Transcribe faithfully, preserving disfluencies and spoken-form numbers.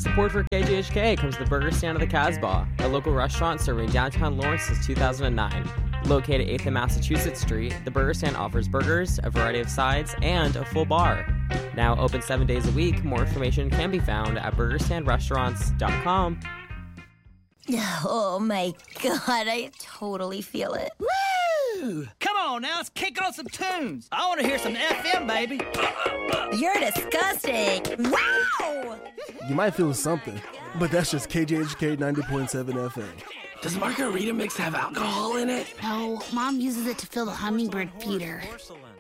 Support for K J H K comes the Burger Stand of the Casbah, a local restaurant serving downtown Lawrence since two thousand nine. Located at eighth and Massachusetts Street, the Burger Stand offers burgers, a variety of sides, and a full bar. Now open seven days a week, more information can be found at burger stand restaurants dot com. Oh my god, I totally feel it. Woo! Come on now, let's kick on some tunes. I want to hear some F M, baby. You're disgusting. Wow! You might feel something, but that's just K J H K ninety point seven F M. Does Margarita Mix have alcohol in it? No, Mom uses it to fill the hummingbird feeder.